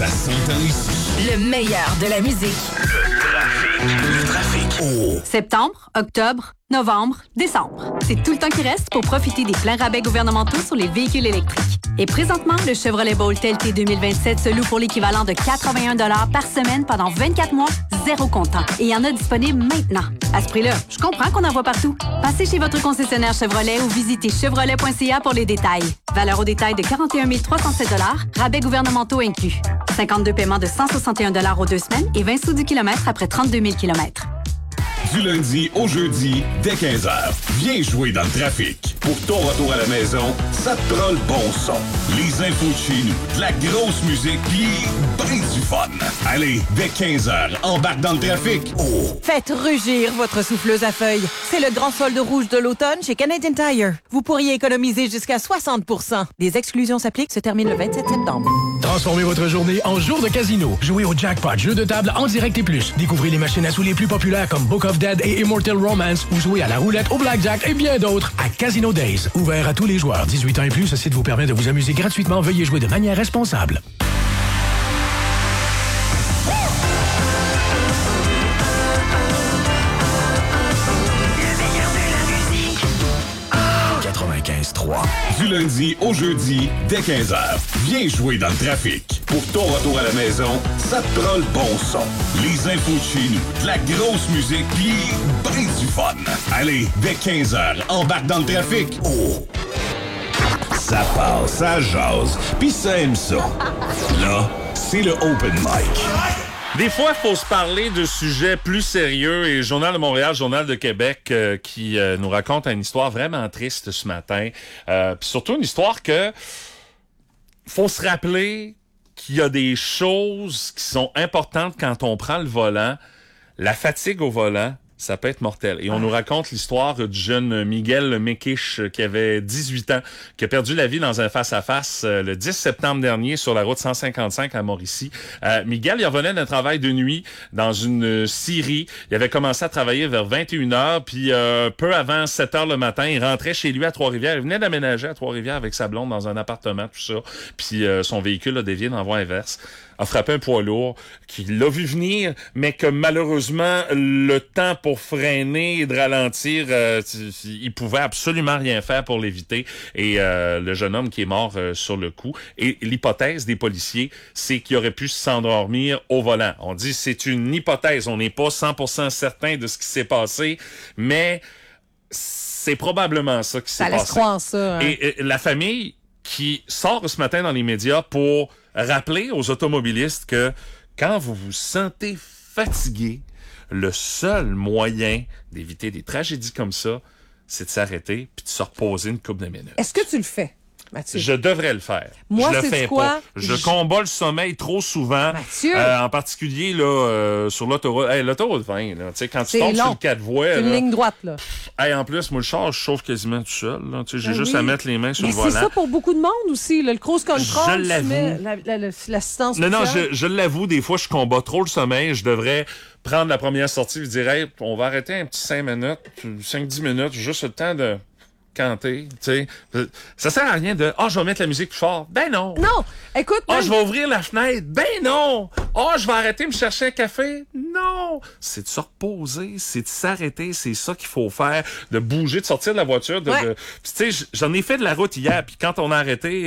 Ça s'entend ici. Le meilleur de la musique. Le trafic. Oh. Septembre, octobre, novembre, décembre. C'est tout le temps qui reste pour profiter des pleins rabais gouvernementaux sur les véhicules électriques. Et présentement, le Chevrolet Bolt LT 2027 se loue pour l'équivalent de 81 $ par semaine pendant 24 mois, zéro comptant. Et il y en a disponible maintenant. À ce prix-là, je comprends qu'on en voit partout. Passez chez votre concessionnaire Chevrolet ou visitez chevrolet.ca pour les détails. Valeur au détail de 41 307 $, rabais gouvernementaux inclus. 52 paiements de 161 $ aux 2 semaines et 20 sous du kilomètre après 32 000 km. Du lundi au jeudi, dès 15h. Viens jouer dans le trafic. Pour ton retour à la maison, ça te prend le bon son. Les infos de chez nous, de la grosse musique, pis ben du fun. Allez, dès 15h, embarque dans le trafic. Oh! Faites rugir votre souffleuse à feuilles. C'est le grand solde rouge de l'automne chez Canadian Tire. Vous pourriez économiser jusqu'à 60%. Des exclusions s'appliquent, se terminent le 27 septembre. Transformez votre journée en jour de casino. Jouez au jackpot, jeu de table en direct et plus. Découvrez les machines à sous les plus populaires comme Book of Dead et Immortal Romance ou jouez à la roulette, au blackjack et bien d'autres à Casino Days. Ouvert à tous les joueurs. 18 ans et plus, ce site vous permet de vous amuser gratuitement. Veuillez jouer de manière responsable. Du lundi au jeudi, dès 15h. Viens jouer dans le trafic. Pour ton retour à la maison, ça te prend le bon son. Les infos de chez nous, de la grosse musique, pis ben du fun. Allez, dès 15h, embarque dans le trafic. Oh! Ça passe, ça jase, pis ça aime ça. Là, c'est le open mic. Des fois, il faut se parler de sujets plus sérieux et Journal de Montréal, Journal de Québec qui nous raconte une histoire vraiment triste ce matin. Puis surtout une histoire que faut se rappeler qu'il y a des choses qui sont importantes quand on prend le volant. La fatigue au volant, ça peut être mortel. Et on nous raconte l'histoire du jeune Miguel Mekish qui avait 18 ans, qui a perdu la vie dans un face-à-face le 10 septembre dernier sur la route 155 à Mauricie. Miguel, il revenait d'un travail de nuit dans une scierie. Il avait commencé à travailler vers 21h, puis peu avant 7h le matin, il rentrait chez lui à Trois-Rivières. Il venait d'aménager à Trois-Rivières avec sa blonde dans un appartement, tout ça. Puis son véhicule a dévié dans la voie inverse, a frappé un poids lourd qui l'a vu venir, mais que malheureusement, le temps pour freiner et de ralentir, il pouvait absolument rien faire pour l'éviter. Et le jeune homme qui est mort sur le coup. Et l'hypothèse des policiers, c'est qu'il aurait pu s'endormir au volant. On dit c'est une hypothèse, on n'est pas 100% certain de ce qui s'est passé, mais c'est probablement ça qui s'est passé. Ça laisse croire ça. Hein? Et la famille qui sort ce matin dans les médias pour rappeler aux automobilistes que quand vous vous sentez fatigué, le seul moyen d'éviter des tragédies comme ça, c'est de s'arrêter puis de se reposer une couple de minutes. Est-ce que tu le fais, Mathieu? Je devrais le faire. Moi, je le c'est fais quoi? pas. Je combats le sommeil trop souvent. Mathieu! En particulier là sur l'autoroute. Hey, l'autoroute 20, là, tu sais, quand tu tombes long. sur le 4 voies. C'est une là, ligne droite, là. Hey, en plus, moi, le char, je chauffe quasiment tout seul. Là. Tu sais, j'ai Ben juste oui. à mettre les mains sur Mais le volant. c'est ça pour beaucoup de monde aussi, là, le cruise control. Je l'avoue. Tu mets l'assistance. Non, sociale. je l'avoue, des fois, je combats trop le sommeil. Je devrais prendre la première sortie et dire, hey, on va arrêter un petit 5 minutes, 5-10 minutes, juste le temps de canter, tu sais. Ça sert à rien de, je vais mettre la musique plus fort. Ben non! Non! Écoute, Je vais ouvrir la fenêtre. Ben non! Je vais arrêter de me chercher un café. Non! C'est de se reposer, c'est de s'arrêter, c'est ça qu'il faut faire, de bouger, de sortir de la voiture. Ouais. Tu sais, j'en ai fait de la route hier, puis quand on a arrêté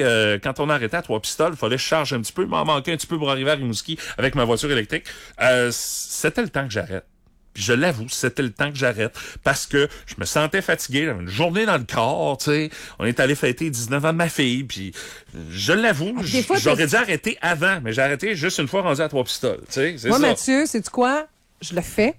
à Trois-Pistoles, il fallait que je charge un petit peu, il m'en manquait un petit peu pour arriver à Rimouski avec ma voiture électrique. C'était le temps que j'arrête. Puis je l'avoue, c'était le temps que j'arrête parce que je me sentais fatigué, j'avais une journée dans le corps, tu sais. On est allé fêter 19 ans de ma fille, puis je l'avoue, j'aurais dû arrêter avant, mais j'ai arrêté juste une fois rendu à Trois-Pistoles, tu sais, c'est moi, ça. Mathieu, sais-tu quoi? Je le fais.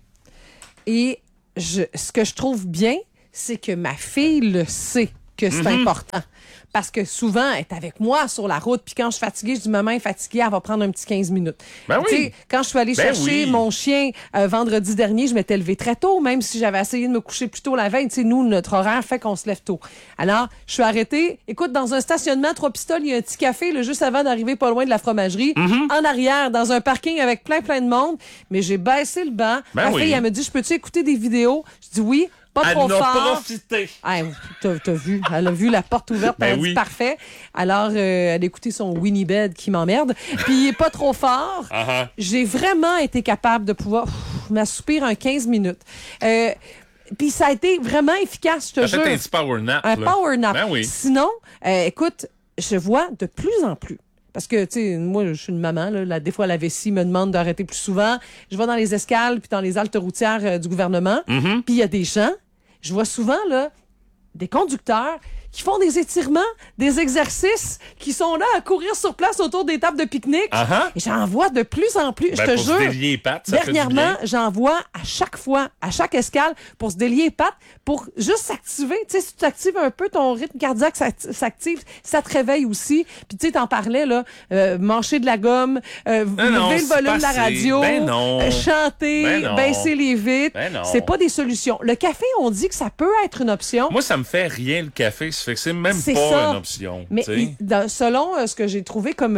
Et ce que je trouve bien, c'est que ma fille le sait que c'est important. Parce que souvent, elle est avec moi sur la route, puis quand je suis fatiguée, je dis, maman est fatiguée, elle va prendre un petit 15 minutes. Ben oui. Tu sais, quand je suis allée chercher mon chien vendredi dernier, je m'étais levée très tôt, même si j'avais essayé de me coucher plus tôt la veille. Tu sais, nous, notre horaire fait qu'on se lève tôt. Alors, je suis arrêtée. Écoute, dans un stationnement, Trois-Pistoles, il y a un petit café, là, juste avant d'arriver pas loin de la fromagerie. En arrière, dans un parking avec plein de monde. Mais j'ai baissé le banc. Ma fille, elle me dit, je peux-tu écouter des vidéos? Je dis oui. pas Elle trop en a fort. profité. Ah, t'as vu, elle a vu la porte ouverte, Ben elle a oui. dit parfait. Alors, elle a écouté son Winnie Bed qui m'emmerde. Puis il est pas trop fort. Uh-huh. J'ai vraiment été capable de pouvoir m'assoupir un 15 minutes. Puis ça a été vraiment efficace, je te T'as jure. fait un petit power nap. Un là. power nap. Ben oui. Sinon, écoute, je vois de plus en plus. Parce que, tu sais, moi, je suis une maman, là, des fois, la vessie me demande d'arrêter plus souvent. Je vais dans les escales puis dans les haltes routières du gouvernement. Mm-hmm. Puis il y a des gens, je vois souvent, là, des conducteurs qui font des étirements, des exercices, qui sont là à courir sur place autour des tables de pique-nique. Uh-huh. Et j'en vois de plus en plus, Ben, je te pour jure. se délier les pattes, ça fait du Dernièrement, bien. j'en vois à chaque fois, à chaque escale, pour se délier les pattes, pour juste s'activer. Tu sais, si tu actives un peu, ton rythme cardiaque s'active, ça te réveille aussi. Puis tu sais, t'en parlais, là, manger de la gomme, non, lever le c'est volume de la passé. radio, Ben non. chanter, Ben non. baisser les vitres. Ben non. C'est pas des solutions. Le café, on dit que ça peut être une option. Moi, ça me fait rien le café. Ça fait que c'est même C'est pas ça. une option. Mais tu sais. selon ce que j'ai trouvé comme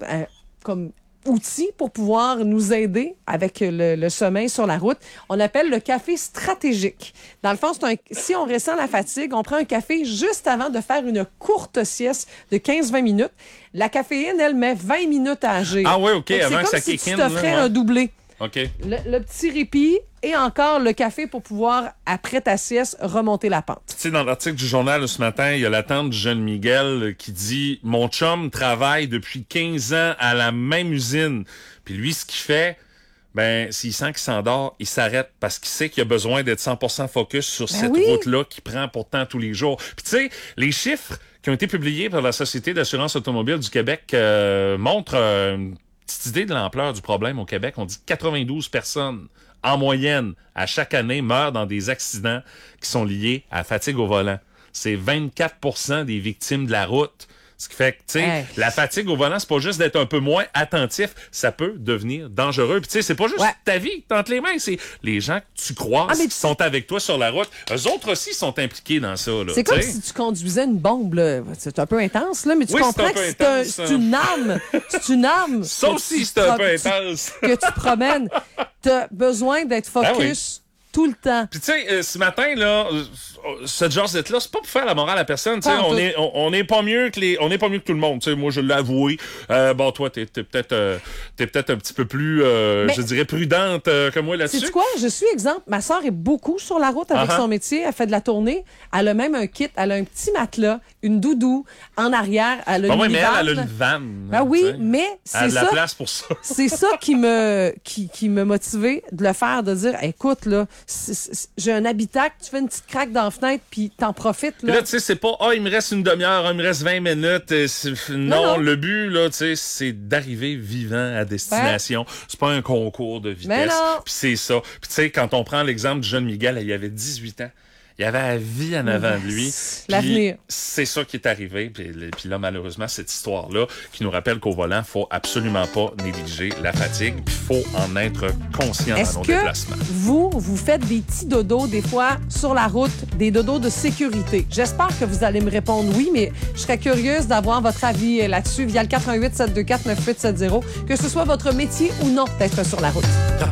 outil pour pouvoir nous aider avec le sommeil sur la route, on appelle le café stratégique. Dans le fond, si on ressent la fatigue, on prend un café juste avant de faire une courte sieste de 15-20 minutes. La caféine, elle, met 20 minutes à agir. Ah oui, OK, Donc, avant que ça c'est comme kick si in, tu t'offrais là, ouais. un doublé. OK. Le petit répit et encore le café pour pouvoir, après ta sieste, remonter la pente. Tu sais, dans l'article du journal de ce matin, il y a la tante du jeune Miguel qui dit « Mon chum travaille depuis 15 ans à la même usine. Puis lui, ce qu'il fait, ben, s'il sent qu'il s'endort, il s'arrête parce qu'il sait qu'il a besoin d'être 100% focus sur cette oui. route-là qu'il prend pourtant tous les jours. » Puis tu sais, les chiffres qui ont été publiés par la Société d'assurance automobile du Québec montrent une petite idée de l'ampleur du problème au Québec. On dit que 92 personnes en moyenne, à chaque année, meurent dans des accidents qui sont liés à la fatigue au volant. C'est 24% des victimes de la route. Ce qui fait que, tu sais, Hey. la fatigue au volant, c'est pas juste d'être un peu moins attentif, ça peut devenir dangereux. Puis tu sais, c'est pas juste Ouais. ta vie entre les mains, c'est les gens que tu croises Ah, mais qui sont avec toi sur la route. Eux autres aussi sont impliqués dans ça. Là, C'est comme tu sais. si tu conduisais une bombe, là. C'est un peu intense, là, mais tu Oui, comprends c'est un que peu intense, c'est une arme. C'est une arme. Ça que aussi, tu c'est un peu tu- intense. Que tu promènes. T'as besoin d'être focus tout le temps. Puis tu sais, ce matin là, ce Josette là, c'est pas pour faire la morale à personne. Tu sais, Pas en on est pas mieux que on est pas mieux que tout le monde. Tu sais, moi je l'ai avoué. Bon, toi t'es peut-être un petit peu plus, je dirais prudente que moi là-dessus. Sais-tu quoi? Je suis exemple. Ma sœur est beaucoup sur la route avec Uh-huh. son métier. Elle fait de la tournée. Elle a même un kit. Elle a un petit matelas, une doudou en arrière. Elle a Bon, une ouais, mais minivan. elle a une vanne. Ben oui, tu sais. mais Elle c'est a de la ça. place pour ça. C'est ça qui me motivait de le faire, de dire, écoute, là, j'ai un habitacle, tu fais une petite craque dans la fenêtre, puis t'en profites, Puis là. là, tu sais, c'est pas, il me reste une demi-heure, il me reste 20 minutes. Non, non. le but, là, tu sais, c'est d'arriver vivant à destination. C'est pas un concours de Mais vitesse. non. Puis c'est ça. Puis tu sais, quand on prend l'exemple du jeune Miguel, il avait 18 ans. Il avait la vie en avant de lui. L'avenir. Puis c'est ça qui est arrivé. Puis là, malheureusement, cette histoire-là qui nous rappelle qu'au volant, faut absolument pas négliger la fatigue. Puis faut en être conscient Est-ce dans nos que déplacements. vous faites des petits dodos, des fois, sur la route, des dodos de sécurité? J'espère que vous allez me répondre oui, mais je serais curieuse d'avoir votre avis là-dessus via le 88 724 9870, que ce soit votre métier ou non d'être sur la route.